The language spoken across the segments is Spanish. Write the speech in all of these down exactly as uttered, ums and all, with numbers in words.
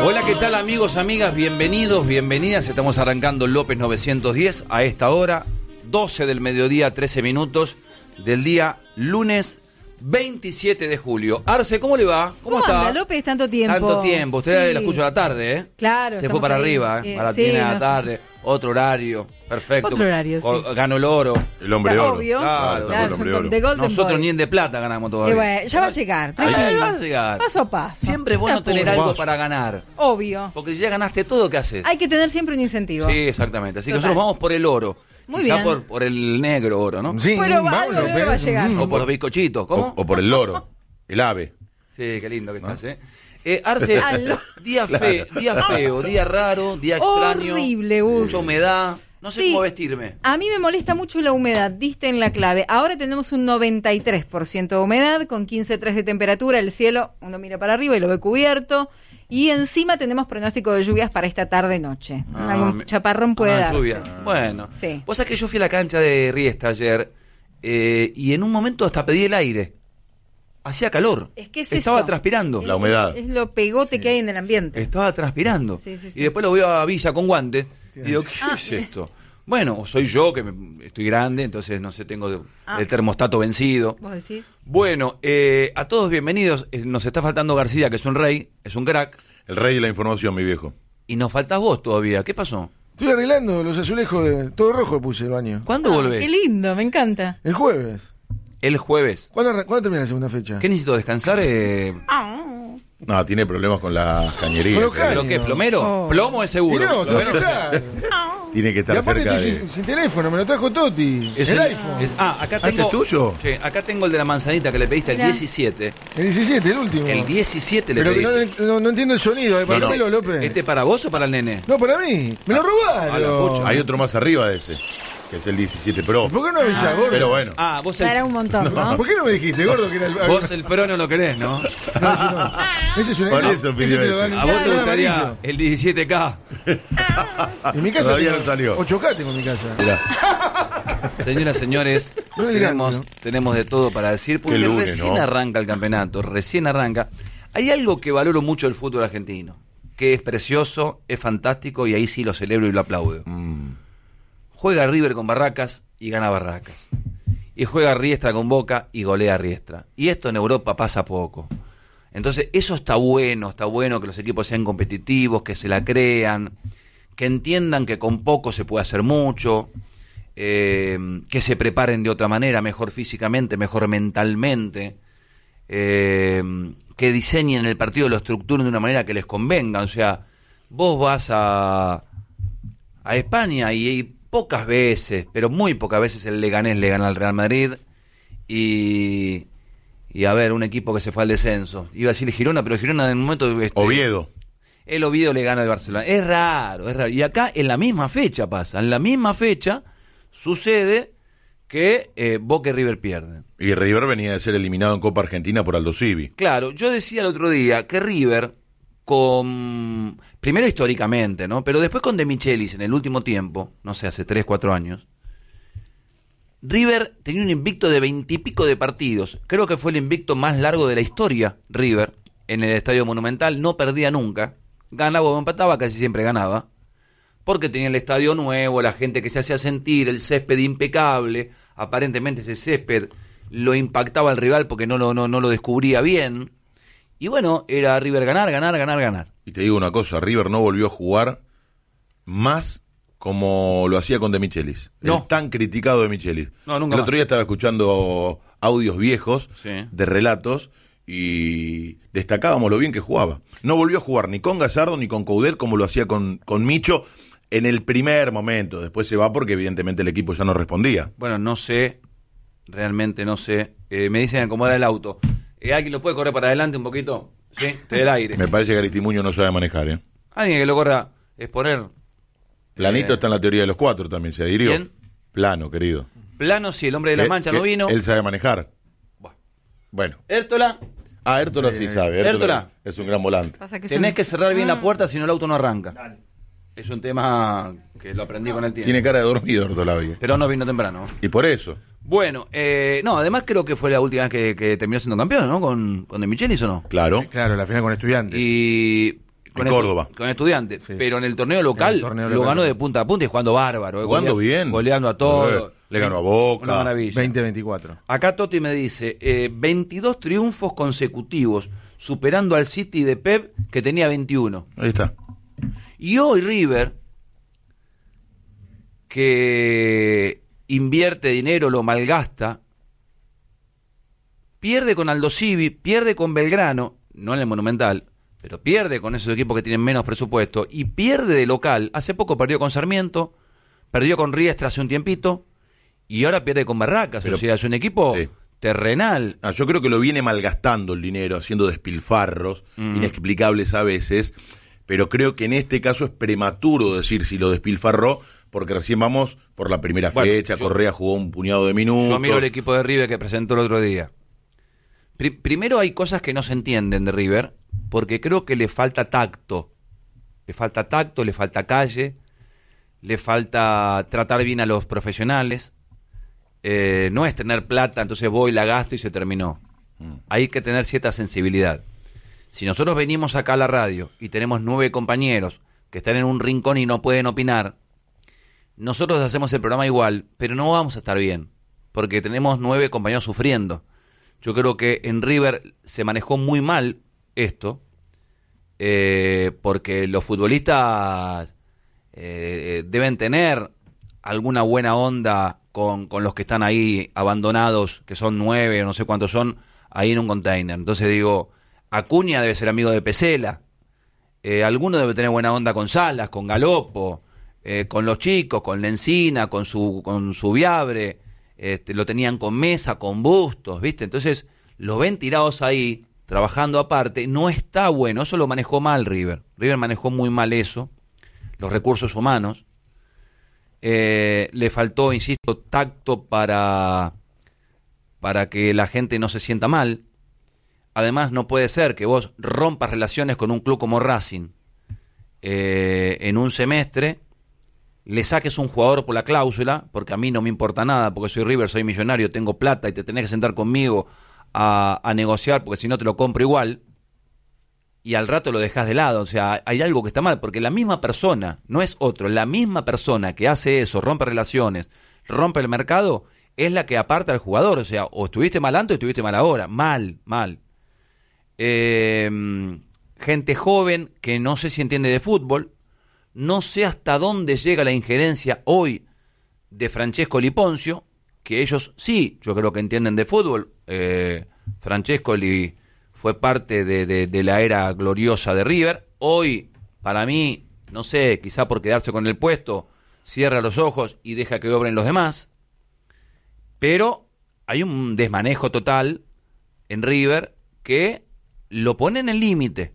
Hola, ¿qué tal amigos, amigas? Bienvenidos, bienvenidas. Estamos arrancando López novecientos diez a esta hora, doce del mediodía, trece minutos del día lunes veintisiete de julio. Arce, ¿cómo le va? ¿Cómo, ¿Cómo está? Anda, López, tanto tiempo. Tanto tiempo. Usted sí. la escucha a la tarde, ¿eh? Claro. Se fue para ahí. arriba, ¿eh? eh, Para sí, tiene a la no tarde, sé. otro horario. Perfecto. Otro horario, sí. O, ganó el oro. El hombre Claro, oro. obvio. Claro, Claro, el hombre son oro. de Golden Nosotros Boy. ni en de plata ganamos todavía. Y bueno, ya va a llegar. Ahí tranquilo. va a llegar. Paso a paso. Siempre es bueno No se tener apure. algo para ganar. Obvio. Porque si ya ganaste todo, ¿qué haces? Hay que tener siempre un incentivo. Sí, exactamente. Así que Total. nosotros vamos por el oro. Muy Quizá bien. por, por el negro oro, ¿no? Sí, Pero va, vamos, algo López. va a llegar. O por los bizcochitos. ¿Cómo? O, o por el loro, el ave. Sí, qué lindo que estás, ¿eh? eh Arce, Aló. día, fe, día feo, día raro, día extraño. Horrible, Gus. Mucha humedad. No sé Sí. cómo vestirme. A mí me molesta mucho la humedad, diste en la clave. Ahora tenemos un noventa y tres por ciento de humedad, con quince coma tres de temperatura, el cielo, uno mira para arriba y lo ve cubierto, y encima tenemos pronóstico de lluvias para esta tarde-noche. Ah, Algún me- chaparrón puede Ah, darse. lluvia. Bueno. Sí. Vos sabés que yo fui a la cancha de Riestra ayer eh, y en un momento hasta pedí el aire. Hacía calor. Es que es Estaba eso. transpirando. Es- La humedad. Es, lo pegote que hay en el ambiente. Estaba transpirando. Sí, sí, sí. Y después lo veo a Villa con guantes. Y digo, ¿qué Ah, es mire. esto? Bueno, o soy yo que me- estoy grande, entonces no sé, tengo Ah. el termostato vencido. ¿Vos decís? Bueno, eh, a todos bienvenidos. Eh, nos está faltando García, que es un rey, es un crack. El rey de la información, mi viejo. Y nos faltas vos todavía. ¿Qué pasó? Estoy arreglando los azulejos de todo rojo, puse el baño. ¿Cuándo Ah, volvés? qué lindo, me encanta. El jueves. El jueves. ¿Cuándo, arran- ¿cuándo termina la segunda fecha? ¿Qué necesito descansar? Eh, No, tiene problemas con las cañerías. Con los creo. ¿Pero qué? ¿Plomero? Oh. Plomo es Y seguro. no, tengo que Plomero- estar. Tiene que Y estar aparte cerca estoy de... sin, sin teléfono, me lo trajo Toti. Es el, el- iPhone. es- ah, acá ¿Ah, este tengo. es tuyo? Sí, acá tengo el de la manzanita que le pediste, el Mirá. diecisiete. El diecisiete, el último. El diecisiete le Pero que pediste. no, no, no entiendo el sonido, eh, para No, no. Pelo López. ¿Este para vos o para el nene? No, para mí. Me lo a la robaron. pucha. Hay otro más arriba de ese, que es el diecisiete Pro. ¿Por qué no avisás, gordo? Pero bueno. Ah, vos Ya era el, un montón, ¿no? ¿Por qué no me dijiste, gordo, que era el... vos el pro no lo querés, ¿no? No, ese no. Ese es un... Por ese- eso ese pidió te lo ese. dan- A vos te Claro, gustaría amarillo. el diecisiete K. En mi casa Todavía tengo no salió. ocho K tengo en mi casa. Mirá. Señoras, señores, No le digan, tenemos, ¿no? tenemos de todo para decir, porque Qué lunes, recién ¿no? arranca el campeonato, recién arranca. Hay algo que valoro mucho del fútbol argentino, que es precioso, es fantástico y ahí sí lo celebro y lo aplaudo. Mm. Juega River con Barracas y gana Barracas. Y juega Riestra con Boca y golea Riestra. Y esto en Europa pasa poco. Entonces, eso está bueno, está bueno que los equipos sean competitivos, que se la crean, que entiendan que con poco se puede hacer mucho, eh, que se preparen de otra manera, mejor físicamente, mejor mentalmente, eh, que diseñen el partido, lo estructuren de una manera que les convenga. O sea, vos vas a, a España y, y pocas veces, pero muy pocas veces el Leganés le gana al Real Madrid y... Y a ver, un equipo que se fue al descenso. Iba a decir Girona, pero Girona en el momento... Este, Oviedo. El Oviedo le gana al Barcelona. Es raro, es raro. Y acá en la misma fecha pasa. En la misma fecha sucede que eh, Boca y River pierden. Y River venía de ser eliminado en Copa Argentina por Aldo Civi. Claro, yo decía el otro día que River, con primero históricamente, ¿no? Pero después con De Michelis en el último tiempo, no sé, hace tres, cuatro años, River tenía un invicto de veintipico de partidos. Creo que fue el invicto más largo de la historia, River, en el Estadio Monumental. No perdía nunca. Ganaba o empataba, casi siempre ganaba. Porque tenía el estadio nuevo, la gente que se hacía sentir, el césped impecable. Aparentemente ese césped lo impactaba al rival porque no lo, no, no lo descubría bien. Y bueno, era River ganar, ganar, ganar, ganar. Y te digo una cosa, River no volvió a jugar más como lo hacía con De Michelis. No. El tan criticado De Michelis. No, nunca El otro más. día estaba escuchando audios viejos Sí. de relatos y destacábamos lo bien que jugaba. No volvió a jugar ni con Gallardo ni con Coudet como lo hacía con, con Micho en el primer momento. Después se va porque evidentemente el equipo ya no respondía. Bueno, no sé, realmente no sé. Eh, me dicen acomodar el auto. Eh, ¿Alguien lo puede correr para adelante un poquito? Sí, te da el aire. Me parece que Aristimuño no sabe manejar, ¿eh? Alguien que lo corra, es poner Planito Eh, está en la teoría de los cuatro también, se adhirió. ¿Quién? Plano, querido. plano si el hombre de las Que- manchas que no vino. Él sabe manejar. Buah. Bueno. Hértola, Ah, Hértola sí sabe. Hértola Hértola. es un gran volante. Pasa que tenés son- que cerrar bien Ah. la puerta, si no el auto no arranca. Es un tema que lo aprendí con el tiempo. Tiene cara de dormido Hértola hoy. Pero no vino temprano. Y por eso. Bueno, eh, no, además creo que fue la última vez que, que terminó siendo campeón, ¿no? Con, con De Michelis, ¿o no? Claro. Claro, la final con Estudiantes. Y con en Córdoba. Con Estudiantes, Sí. pero en el torneo local En el torneo lo local. ganó de punta a punta y jugando bárbaro. eh, Jugando golea- bien. Goleando a todos. Eh, le ganó a Boca. Una maravilla. veinte veinticuatro. Acá Totti me dice, eh, veintidós triunfos consecutivos, superando al City de Pep, que tenía veintiuno. Ahí está. Y hoy River, que invierte dinero, lo malgasta, pierde con Aldo Civi, pierde con Belgrano, no en el Monumental, pero pierde con esos equipos que tienen menos presupuesto, y pierde de local. Hace poco perdió con Sarmiento, perdió con Riestra hace un tiempito, y ahora pierde con Barracas. Pero- o sea, es un equipo sí. terrenal. Ah, yo creo que lo viene malgastando el dinero, haciendo despilfarros, Mm. inexplicables a veces, pero creo que en este caso es prematuro decir si lo despilfarró, porque recién vamos por la primera Bueno, fecha, yo- Correa jugó un puñado de minutos. Yo miro el equipo de River que presentó el otro día. Pri- primero hay cosas que no se entienden de River, porque creo que le falta tacto. Le falta tacto, le falta calle, le falta tratar bien a los profesionales. Eh, no es tener plata, entonces voy, la gasto y se terminó. Mm. Hay que tener cierta sensibilidad. Si nosotros venimos acá a la radio y tenemos nueve compañeros que están en un rincón y no pueden opinar, nosotros hacemos el programa igual, pero no vamos a estar bien, porque tenemos nueve compañeros sufriendo. Yo creo que en River se manejó muy mal esto, eh, porque los futbolistas eh, deben tener alguna buena onda con, con los que están ahí abandonados, que son nueve o no sé cuántos son, ahí en un container. Entonces digo, Acuña debe ser amigo de Pesela, eh, alguno debe tener buena onda con Salas, con Galopo, eh, con los chicos, con Lencina, con su, con su Viabre, este, lo tenían con Mesa, con Bustos, ¿viste? Entonces los ven tirados ahí, trabajando aparte, no está bueno, eso lo manejó mal River. River manejó muy mal eso, los recursos humanos. Eh, le faltó, insisto, tacto para, para que la gente no se sienta mal. Además, no puede ser que vos rompas relaciones con un club como Racing eh, en un semestre, le saques un jugador por la cláusula, porque a mí no me importa nada, porque soy River, soy millonario, tengo plata y te tenés que sentar conmigo a, a negociar, porque si no te lo compro igual, y al rato lo dejás de lado. O sea, hay algo que está mal, porque la misma persona, no es otro, la misma persona que hace eso, rompe relaciones, rompe el mercado, es la que aparta al jugador. O sea, o estuviste mal antes o estuviste mal ahora. Mal, mal. Eh, gente joven que no sé si entiende de fútbol, no sé hasta dónde llega la injerencia hoy de Francesco Liponcio, que ellos sí, yo creo que entienden de fútbol. eh, Francesco Li fue parte de, de, de la era gloriosa de River. Hoy, para mí, no sé, quizá por quedarse con el puesto, cierra los ojos y deja que obren los demás. Pero hay un desmanejo total en River que lo pone en el límite.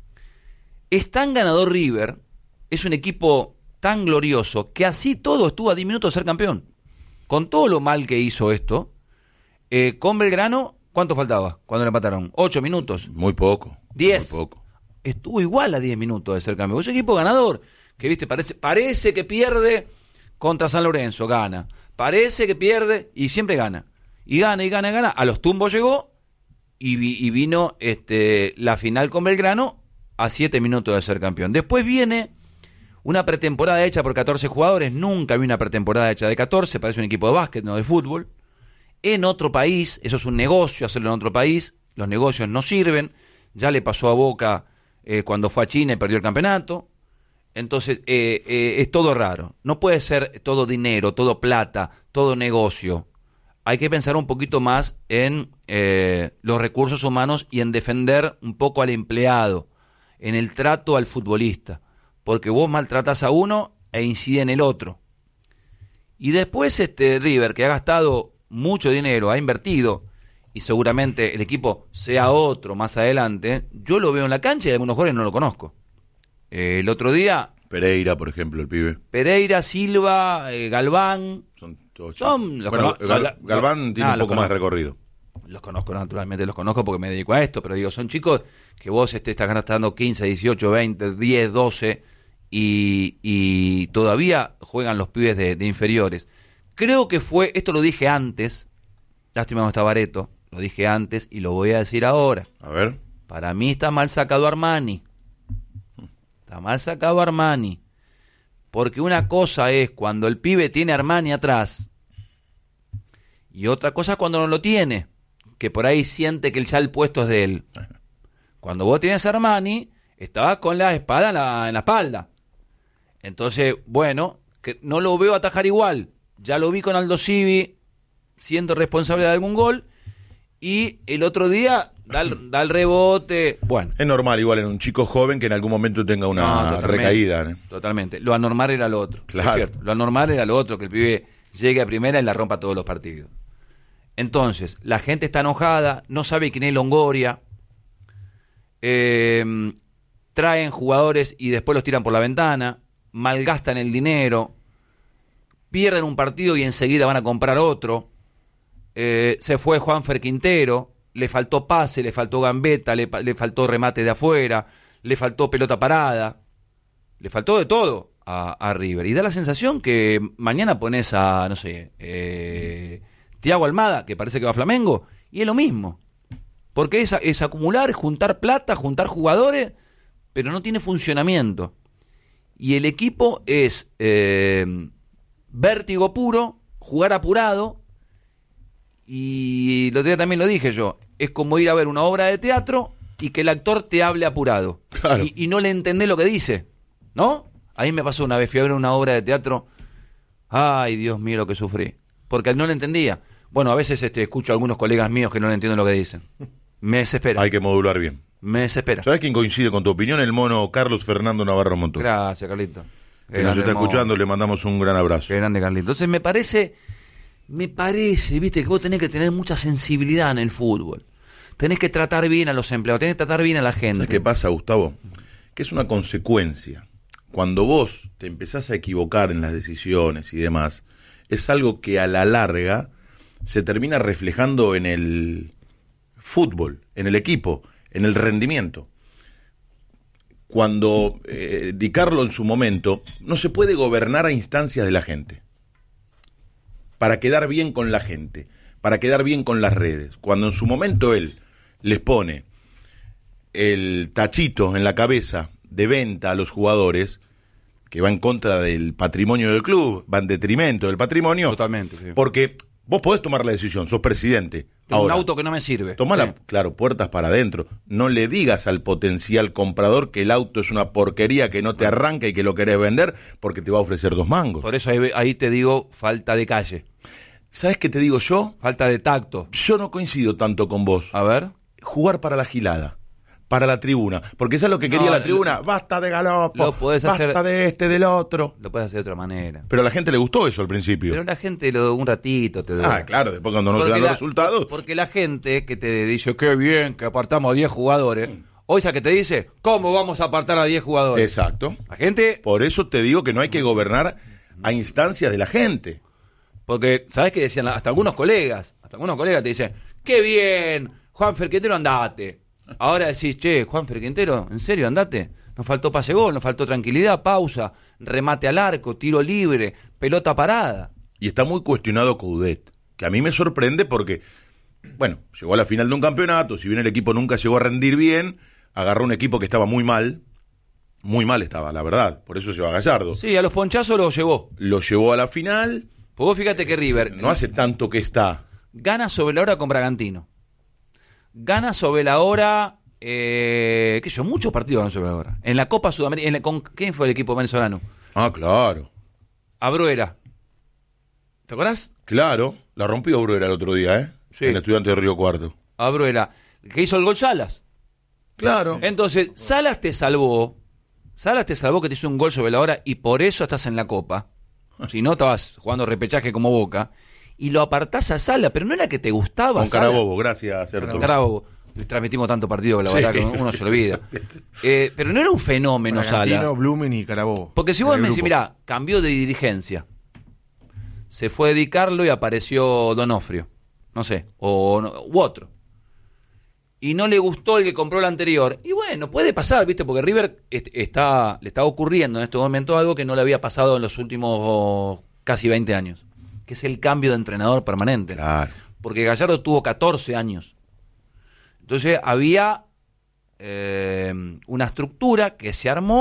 Es tan ganador River, es un equipo tan glorioso, que así todo estuvo a diez minutos de ser campeón. Con todo lo mal que hizo esto, eh, con Belgrano, ¿cuánto faltaba cuando le empataron? ¿Ocho minutos? Muy poco. Diez. Muy poco. Estuvo igual a diez minutos de ser campeón. Es un equipo ganador, que viste, parece, parece que pierde contra San Lorenzo, gana. Parece que pierde y siempre gana. Y gana y gana y gana. A los tumbos llegó y, vi, y vino este, la final con Belgrano a siete minutos de ser campeón. Después viene una pretemporada hecha por catorce jugadores. Nunca vi una pretemporada hecha de catorce. Parece un equipo de básquet, no de fútbol. En otro país, eso es un negocio, hacerlo en otro país. Los negocios no sirven. Ya le pasó a Boca eh, cuando fue a China y perdió el campeonato. Entonces, eh, eh, es todo raro. No puede ser todo dinero, todo plata, todo negocio. Hay que pensar un poquito más en eh, los recursos humanos y en defender un poco al empleado, en el trato al futbolista. Porque vos maltratás a uno e incide en el otro. Y después este River, que ha gastado mucho dinero, ha invertido, y seguramente el equipo sea otro más adelante, yo lo veo en la cancha y algunos jugadores no lo conozco. Eh, el otro día, Pereira, por ejemplo, el pibe. Pereira, Silva, eh, Galván, Son todos Son- chicos. los Bueno, cono- Gal- la- Galván no, tiene ah, un los poco más de conozco. recorrido. los conozco naturalmente, los conozco porque me dedico a esto, pero digo, son chicos que vos este, estás gastando quince, dieciocho, veinte, diez, doce y, y todavía juegan los pibes de, de inferiores. Creo que fue, esto lo dije antes, lástima no está Bareto, lo dije antes y lo voy a decir ahora. A ver. Para mí está mal sacado Armani. está mal sacado Armani. Porque una cosa es cuando el pibe tiene Armani atrás y otra cosa es cuando no lo tiene, que por ahí siente que ya el puesto es de él. Cuando vos tienes Armani, estabas con la espada en la, en la espalda. Entonces, bueno, que no lo veo atajar igual. Ya lo vi con Aldo Civi siendo responsable de algún gol y el otro día da el, da el rebote. Bueno. Es normal igual en un chico joven que en algún momento tenga una No, totalmente, recaída. ¿eh? Totalmente. Lo anormal era lo otro. Claro. Es cierto. Lo anormal era lo otro, que el pibe llegue a primera y la rompa todos los partidos. Entonces, la gente está enojada, no sabe quién es Longoria. Eh, traen jugadores y después los tiran por la ventana, malgastan el dinero, pierden un partido y enseguida van a comprar otro. Eh, se fue Juanfer Quintero, le faltó pase, le faltó gambeta, le, le faltó remate de afuera, le faltó pelota parada, le faltó de todo a, a River. Y da la sensación que mañana pones a, no sé, eh, Thiago Almada, que parece que va a Flamengo, y es lo mismo. Porque es, es acumular, juntar plata, juntar jugadores, pero no tiene funcionamiento. Y el equipo es eh, vértigo puro, jugar apurado, y el otro día también lo dije yo, es como ir a ver una obra de teatro y que el actor te hable apurado. Claro. Y, y no le entendés lo que dice, ¿no? A mí me pasó una vez, fui a ver una obra de teatro, ay, Dios mío, lo que sufrí, porque no le entendía. Bueno, a veces este, escucho a algunos colegas míos que no le entienden lo que dicen. Me desespera. Hay que modular bien. Me desespera. ¿Sabes quién coincide con tu opinión? El mono Carlos Fernando Navarro Montón. Gracias, Carlito. Que nos está escuchando, le mandamos un gran abrazo. Qué grande, Carlito. Entonces me parece, me parece, viste, que vos tenés que tener mucha sensibilidad en el fútbol. Tenés que tratar bien a los empleados, tenés que tratar bien a la gente. ¿Sabes qué pasa, Gustavo? Que es una consecuencia. Cuando vos te empezás a equivocar en las decisiones y demás, es algo que a la larga se termina reflejando en el fútbol, en el equipo, en el rendimiento. Cuando eh, Di Carlo en su momento, no se puede gobernar a instancias de la gente, para quedar bien con la gente, para quedar bien con las redes. Cuando en su momento él les pone el tachito en la cabeza de venta a los jugadores, que va en contra del patrimonio del club, va en detrimento del patrimonio. Totalmente, sí. Porque vos podés tomar la decisión, sos presidente. Tengo Ahora, un auto que no me sirve. tomala, Sí. claro, puertas para adentro. No le digas al potencial comprador que el auto es una porquería, que no te arranca y que lo querés vender porque te va a ofrecer dos mangos. Por eso ahí, ahí te digo falta de calle, ¿Sabés qué te digo yo? falta de tacto. Yo no coincido tanto con vos. A ver. Jugar para la gilada, para la tribuna. Porque ¿sabes lo que quería No, la tribuna? lo- Basta de galopo, lo podés basta hacer- de este, del otro. Lo puedes hacer de otra manera. Pero a la gente le gustó eso al principio. Pero la gente lo, un ratito te Ah, dura. claro, después cuando no se Porque dan los la- resultados. Porque la gente que te dice, qué bien que apartamos a diez jugadores, hoy esa que te dice, ¿cómo vamos a apartar a diez jugadores? Exacto. La gente, Por eso te digo que no hay que gobernar a instancias de la gente. porque, ¿sabes qué decían? Hasta algunos colegas, hasta algunos colegas te dicen, qué bien, Juanfer Quintero, andate. Ahora decís, che, Juanfer Quintero, ¿en serio, andate? Nos faltó pase gol, nos faltó tranquilidad, pausa, remate al arco, tiro libre, pelota parada. Y está muy cuestionado Coudet, que a mí me sorprende porque, bueno, llegó a la final de un campeonato, si bien el equipo nunca llegó a rendir bien, agarró un equipo que estaba muy mal, muy mal estaba, la verdad, por eso se va a Gallardo. Sí, a los ponchazos lo llevó. Lo llevó a la final, Pues vos fíjate que River no hace tanto que está. gana sobre la hora con Bragantino. Gana sobre la hora, eh, qué sé yo, muchos partidos ganan sobre la hora. En la Copa Sudamericana, ¿con quién fue el equipo venezolano? Ah, claro, Abruera. ¿Te acordás? claro, la rompió Bruera el otro día, ¿eh? Sí. El estudiante de Río Cuarto. Abruera. Que hizo el gol Salas. Claro. Entonces, Salas te salvó. Salas te salvó que te hizo un gol sobre la hora y por eso estás en la Copa. Si no, estabas jugando repechaje como Boca. Y lo apartás a Salas, pero no era que te gustaba. Con Salas. Carabobo, gracias, Certo. Carabobo. Transmitimos tanto partido que la Sí. verdad que uno se olvida. Eh, pero no era un fenómeno Bragantino, Salas. Blumen y Carabobo. Porque si vos En el me decís, grupo. mirá, cambió de dirigencia. Se fue Di Carlo y apareció Donofrio. No sé, o no- u otro. Y no le gustó el que compró el anterior. Y bueno, puede pasar, ¿viste? Porque River est- está, le está ocurriendo en este momento algo que no le había pasado en los últimos oh, casi veinte años. Que es el cambio de entrenador permanente. Claro. Porque Gallardo tuvo catorce años. Entonces había eh, una estructura que se armó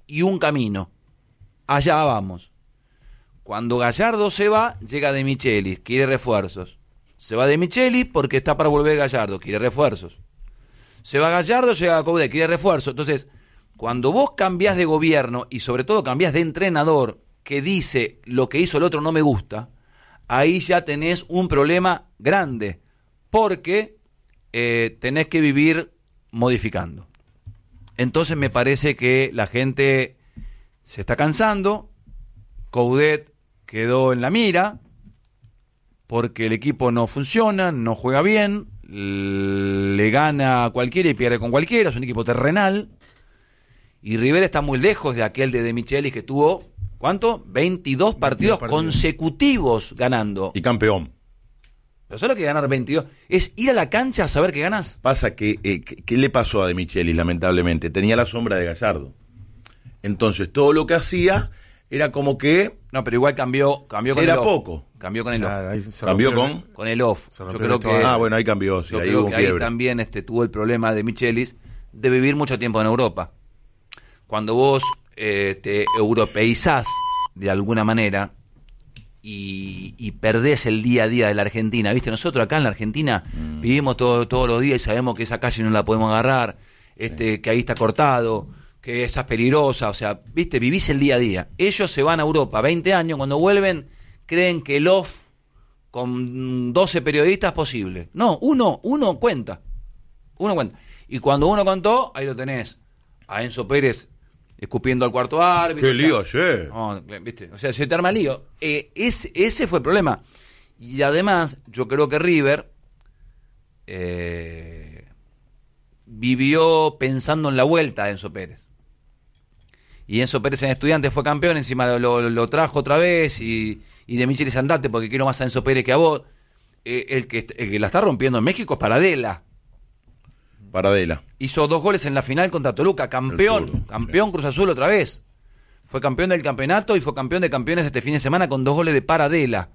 y un camino. Allá vamos. Cuando Gallardo se va, llega De Michelis, quiere refuerzos. Se va De Michelis porque está para volver Gallardo, quiere refuerzos. Se va Gallardo, llega Coudet, quiere refuerzos. Entonces, cuando vos cambiás de gobierno y sobre todo cambiás de entrenador que dice lo que hizo el otro no me gusta, ahí ya tenés un problema grande, porque eh, tenés que vivir modificando. Entonces me parece que la gente se está cansando, Coudet quedó en la mira, porque el equipo no funciona, no juega bien, le gana a cualquiera y pierde con cualquiera, es un equipo terrenal, y River está muy lejos de aquel de De Michelis que tuvo, ¿cuánto? veintidós partidos, partidos consecutivos ganando. Y campeón. Pero solo que ganar veintidós es ir a la cancha a saber que ganas. Pasa que, eh, ¿qué le pasó a De Michelis, lamentablemente? Tenía la sombra de Gallardo. Entonces, todo lo que hacía era como que... No, pero igual cambió, cambió con era el off. poco. Cambió con el Claro, off. ahí se Cambió rompió, con... Con el off. Se Yo rompió creo el que... todo. Ah, bueno, ahí cambió. Sí, yo ahí creo hubo que un ahí quiebre. también este, tuvo el problema de Michelis de vivir mucho tiempo en Europa. Cuando vos eh, te europeizás de alguna manera y, y perdés el día a día de la Argentina, ¿viste? Nosotros acá en la Argentina mm. vivimos todo, todos los días y sabemos que esa calle no la podemos agarrar, este, sí. que ahí está cortado, que esa es peligrosa, o sea, ¿viste? Vivís el día a día. Ellos se van a Europa, veinte años, cuando vuelven creen que el off con doce periodistas es posible. No, uno, uno cuenta. Uno cuenta. Y cuando uno contó, ahí lo tenés. A Enzo Pérez escupiendo al cuarto árbitro. ¡Qué lío ayer! No, ¿viste? O sea, se te arma lío. Eh, ese, ese fue el problema. Y además, yo creo que River eh, vivió pensando en la vuelta de Enzo Pérez. Y Enzo Pérez en Estudiantes fue campeón, encima lo, lo, lo trajo otra vez, y, y De Michelis andate porque quiero más a Enzo Pérez que a vos. Eh, el, que, el que la está rompiendo en México es Paradela. Paradela. Hizo dos goles en la final contra Toluca, campeón, zurdo, campeón sí. Cruz Azul otra vez. Fue campeón del campeonato y fue campeón de campeones este fin de semana con dos goles de Paradela.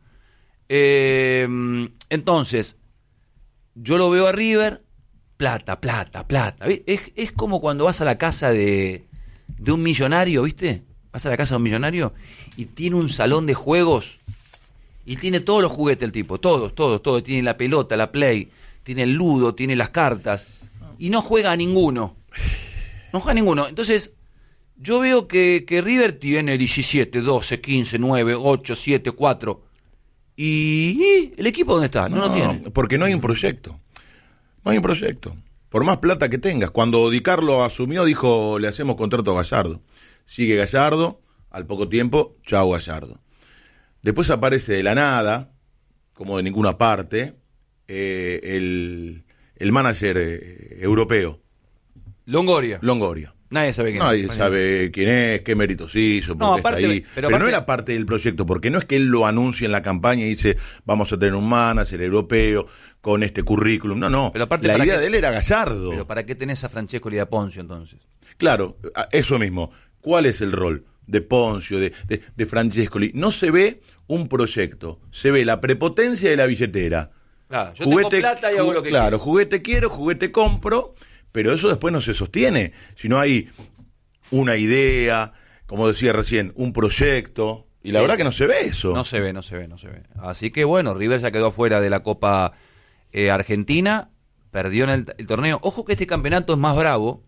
Eh, entonces, yo lo veo a River, plata, plata, plata. Es, es como cuando vas a la casa de, de un millonario, ¿viste? Vas a la casa de un millonario y tiene un salón de juegos y tiene todos los juguetes el tipo, todos, todos, todos. Tiene la pelota, la play, tiene el ludo, tiene las cartas y no juega a ninguno. No juega a ninguno. Entonces, yo veo que, que River tiene diecisiete, doce, quince, nueve, ocho, siete, cuatro. ¿Y, y el equipo dónde está? No, no lo tiene. Porque no hay un proyecto. No hay un proyecto. Por más plata que tengas. Cuando Di Carlo asumió, dijo, le hacemos contrato a Gallardo. Sigue Gallardo, al poco tiempo, chau Gallardo. Después aparece de la nada, como de ninguna parte, eh, el, el manager eh, europeo. Longoria. Longoria. Nadie sabe quién Nadie es. sabe quién es, qué méritos hizo, por No, qué aparte, está ahí. pero Pero, aparte- no era parte del proyecto, porque no es que él lo anuncie en la campaña y dice, vamos a tener un manager europeo con este currículum. No, no. Pero aparte, la ¿para idea qué- de él era Gallardo. Pero ¿para qué tenés a Francesco y a Poncio entonces? Claro, a- eso mismo. ¿Cuál es el rol de Poncio, de, de, de Francescoli? No se ve un proyecto, se ve la prepotencia de la billetera. Claro, yo tengo plata y hago ju- lo que Claro, quiero. juguete quiero, juguete compro, pero eso después no se sostiene. Si no hay una idea, como decía recién, un proyecto, y la Sí. verdad que no se ve eso. No se ve, no se ve, no se ve. Así que bueno, River ya quedó fuera de la Copa eh, Argentina, perdió en el, el torneo. Ojo que este campeonato es más bravo,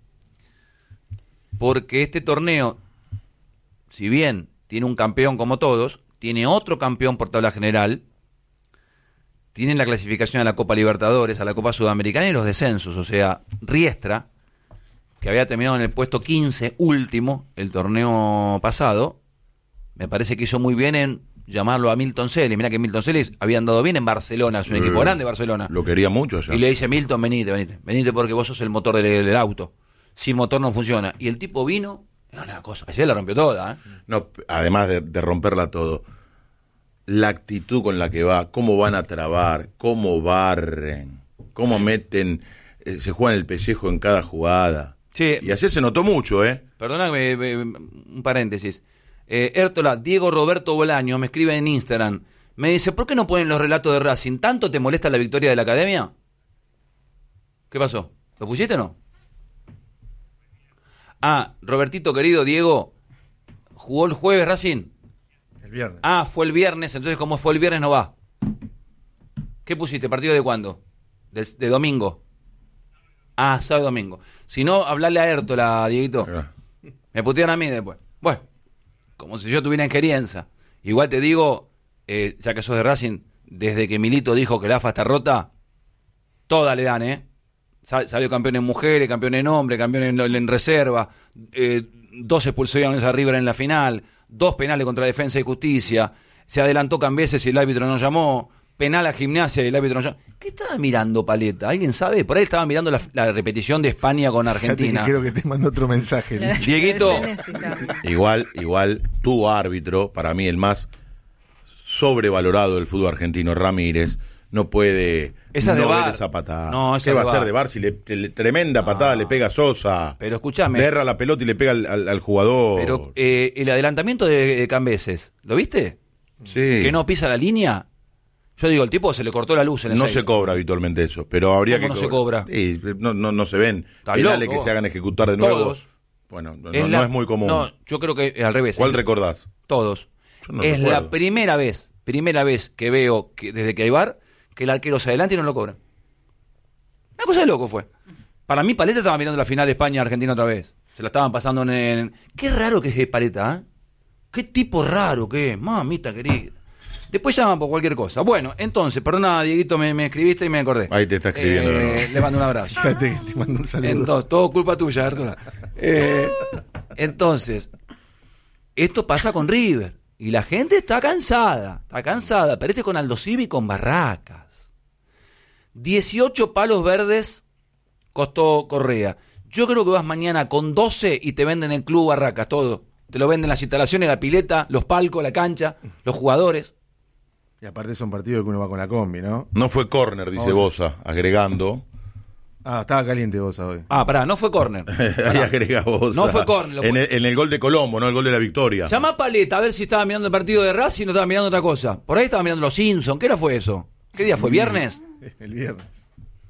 porque este torneo, si bien tiene un campeón como todos, tiene otro campeón por tabla general, tiene la clasificación a la Copa Libertadores, a la Copa Sudamericana y los descensos. O sea, Riestra, que había terminado en el puesto quince, último, el torneo pasado, me parece que hizo muy bien en llamarlo a Milton Celis. Mirá que Milton Celis había andado bien en Barcelona, es un Eh, equipo grande Barcelona. Lo quería mucho allá. Y le dice, Milton, venite, venite, venite porque vos sos el motor del, del auto. Sin motor no funciona. Y el tipo vino, es una cosa, ayer la rompió toda, ¿eh? No, además de, de romperla todo, la actitud con la que va, cómo van a trabar, cómo barren, cómo meten, eh, se juegan el pellejo en cada jugada. Sí. Y ayer se notó mucho, ¿eh? Perdóname, eh, un paréntesis. Eh, Értola, Diego Roberto Bolaño, me escribe en Instagram. Me dice, ¿por qué no ponen los relatos de Racing? ¿Tanto te molesta la victoria de la Academia? ¿Qué pasó? ¿Lo pusiste o no? Ah, Robertito querido, Diego, ¿jugó el jueves Racing? El viernes. Ah, fue el viernes, entonces como fue el viernes no va. ¿Qué pusiste? ¿Partido de cuándo? ¿De, de domingo? Ah, sábado y domingo. Si no, hablale a Hértola, Dieguito. Me putean a mí después. Bueno, como si yo tuviera injerencia. Igual te digo, eh, ya que sos de Racing, desde que Milito dijo que la A F A está rota, todas le dan, ¿eh? Salió campeón en mujeres, campeón en hombres, campeón en, en reserva, eh, dos expulsiones a River en la final, dos penales contra Defensa y Justicia, se adelantó Cambeses y el árbitro no llamó, penal a Gimnasia y el árbitro no llamó. ¿Qué estaba mirando Paleta? ¿Alguien sabe? Por ahí estaba mirando la, la repetición de España con Argentina. Creo que te mando otro mensaje. Dieguito. Igual, igual, tu árbitro, para mí el más sobrevalorado del fútbol argentino, Ramírez, no puede esa no de ver VAR. esa patada. No, esa ¿Qué va a de ser VAR. de VAR si le, le- tremenda patada Ah. le pega a Sosa? Pero escúchame. Le erra la pelota y le pega al, al- al jugador. Pero eh, el adelantamiento de, de Cambeses, ¿lo viste? sí. Que no pisa la línea. Yo digo, el tipo se le cortó la luz en el No seis. se cobra habitualmente eso, pero habría ¿Cómo que no se cobrar. cobra? Sí, no, no, no se ven Está penales loco. que se hagan ejecutar de nuevo. Todos. Bueno, no, Es no la- es muy común. No, yo creo que al revés. ¿Cuál Es- recordás? Todos. Yo no es recuerdo. la primera vez, primera vez que veo que desde que hay VAR que el arquero se adelanta y no lo cobra. Una cosa de loco fue. Para mí Paleta estaba mirando la final de España-Argentina otra vez. Se la estaban pasando en, en- Qué raro que es Paleta, ¿eh? Qué tipo raro que es, mamita querida. Después llaman por cualquier cosa. Bueno, entonces, perdona, Dieguito, me, me escribiste y me acordé. Ahí te está escribiendo, Eh, ¿no? Le mando un abrazo. Fíjate que te mando un saludo. Entonces, todo culpa tuya, Arturo. Eh, entonces, esto pasa con River. Y la gente está cansada. Está cansada. Pero este con Aldo Civi y con Barracas. dieciocho palos verdes costó Correa. Yo creo que vas mañana con doce y te venden el club Barracas, todo. Te lo venden las instalaciones, la pileta, los palcos, la cancha, los jugadores. Y aparte son partidos que uno va con la combi, ¿no? No fue córner, dice Vamos Bosa, agregando. Ah, estaba caliente vos hoy. Ah, pará, no fue córner. Ahí agrega Bosa. No fue córner, lo En fue- el, en el gol de Colombo, no el gol de la victoria. Llama a Paleta a ver si estaba mirando el partido de Racing y no estaba mirando otra cosa. Por ahí estaba mirando los Simpsons. ¿Qué hora fue eso? ¿Qué día fue? ¿Viernes? El viernes.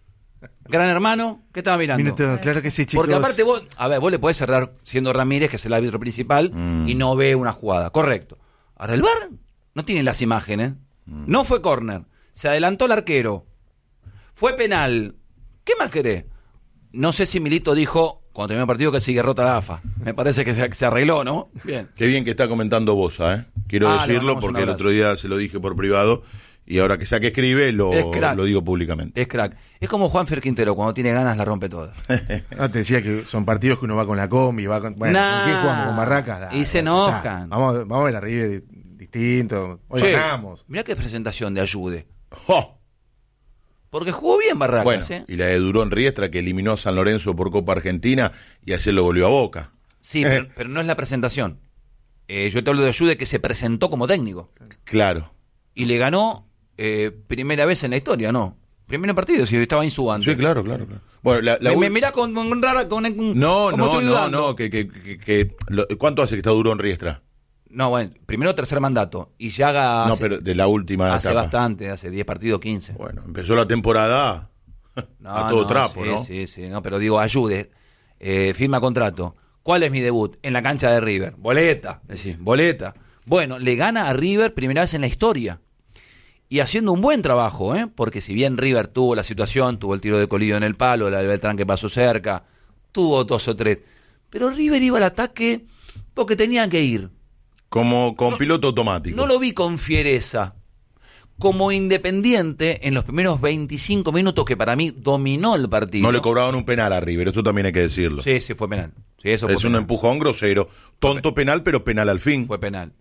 Gran hermano, ¿qué estaba mirando? Minuto, claro que sí, chicos. Porque aparte vos, a ver, vos le podés cerrar siendo Ramírez, que es el árbitro principal, Mm. y no ve una jugada. Correcto. Ahora el V A R no tiene las imágenes. Mm. No fue córner. Se adelantó el arquero. Fue penal. ¿Qué más querés? No sé si Milito dijo, cuando terminó el partido, que sigue rota la A F A. Me parece que se, se arregló, ¿no? Bien. Qué bien que está comentando Bosa, ¿eh? Quiero Ah, le decirlo mandamos un porque el abrazo. otro día se lo dije por privado y ahora que sea que escribe lo, Es crack. lo digo públicamente. Es crack. Es como Juanfer Quintero, cuando tiene ganas la rompe toda. No, te decía que son partidos que uno va con la combi, va con... Bueno, Nah. ¿con quién jugamos? ¿Con Barracas? Dale, Y se ya enojan. está. Vamos, vamos a ver arriba di- distinto. Hoy Che, ganamos. mirá qué presentación de Ayude. ¡Jo! Porque jugó bien Barracas, Bueno, ¿eh? y la de Durón Riestra que eliminó a San Lorenzo por Copa Argentina y ayer lo volvió a Boca. Sí, pero, pero no es la presentación. Eh, yo te hablo de Ayude que se presentó como técnico. Claro. Y le ganó eh, primera vez en la historia, ¿no? Primer partido, si estaba insubante. Sí, claro, claro, claro. Bueno, la, la Me, me ul- mirá con, con rara, con, con- No, como no, estoy no, dudando. no, que, que, que, que- lo- ¿cuánto hace que está Durón Riestra? No, bueno, primero tercer mandato. Y ya haga No, hace, pero de la última hace etapa. bastante, hace diez partidos, quince. Bueno, empezó la temporada No, a todo no, trapo, sí, ¿no? Sí, sí, no, pero digo, Ayude, eh, firma contrato. ¿Cuál es mi debut? En la cancha de River. Boleta, es decir, boleta. Bueno, le gana a River primera vez en la historia. Y haciendo un buen trabajo, ¿eh? Porque si bien River tuvo la situación, tuvo el tiro de Colidio en el palo, la de Beltrán que pasó cerca, tuvo dos o tres. Pero River iba al ataque porque tenían que ir. Como con No- piloto automático. No lo vi con fiereza. Como Independiente, en los primeros veinticinco minutos que para mí dominó el partido. No le cobraban un penal a River, eso también hay que decirlo. Sí, sí, fue penal. Sí, eso fue es un penal. empujón grosero. Tonto penal, pero penal al fin. Fue penal.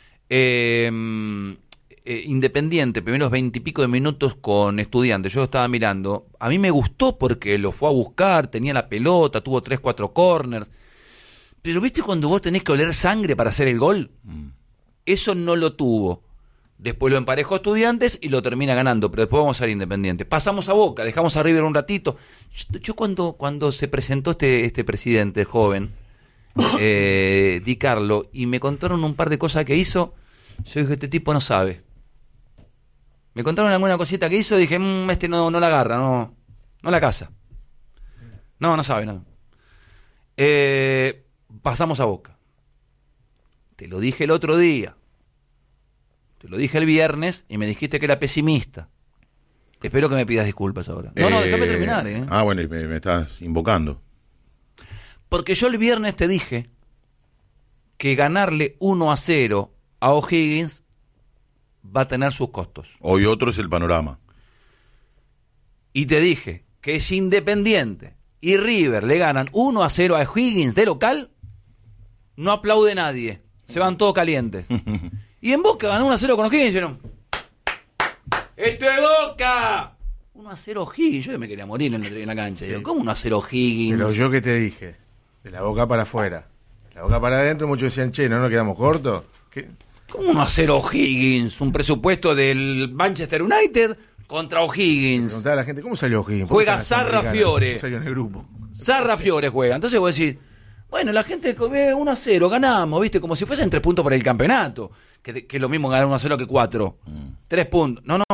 Eh, eh, Independiente, primeros veintipico de minutos con Estudiantes. Yo estaba mirando. A mí me gustó porque lo fue a buscar, tenía la pelota, tuvo tres, cuatro corners. Pero ¿viste cuando vos tenés que oler sangre para hacer el gol? Mm. Eso no lo tuvo. Después lo emparejó Estudiantes y lo termina ganando, pero después vamos a ser Independiente. Pasamos a Boca, dejamos a River un ratito. Yo, yo cuando, cuando se presentó este, este presidente joven, eh, Di Carlo, y me contaron un par de cosas que hizo, yo dije, este tipo no sabe. Me contaron alguna cosita que hizo, dije, mmm, este no, no la agarra, no, no la casa. No, no sabe, no. Eh, pasamos a Boca. Te lo dije el otro día. Te lo dije el viernes y me dijiste que era pesimista. Espero que me pidas disculpas ahora. No, Eh, no, déjame terminar, ¿eh? Ah, bueno, y me, me estás invocando. Porque yo el viernes te dije que ganarle uno a cero a O'Higgins va a tener sus costos. Hoy otro es el panorama. Y te dije que si Independiente y River le ganan uno a cero a O'Higgins de local, no aplaude nadie. Se van todos calientes. Y en Boca ganó uno a cero con O'Higgins. Dijeron, ¡esto es Boca! uno a cero O'Higgins. Yo me quería morir en la, en la cancha. Sí. Digo, ¿cómo uno a cero O'Higgins? Pero yo que te dije, de la boca para afuera, de la boca para adentro, muchos decían, che, ¿no nos quedamos cortos? ¿Qué? ¿Cómo uno a cero O'Higgins? Un presupuesto del Manchester United contra O'Higgins. Preguntaba a la gente, ¿cómo salió O'Higgins? Juega ¿Por qué está en la Sarra Sudamericana? Fiore. ¿Cómo salió en el grupo? Sarra Fiore juega. Entonces vos decís, bueno, la gente ve uno a cero, ganamos, ¿viste? Como si fuesen tres puntos por el campeonato. Que, que es lo mismo ganar uno a cero que cuatro. Mm. Tres puntos. No, no.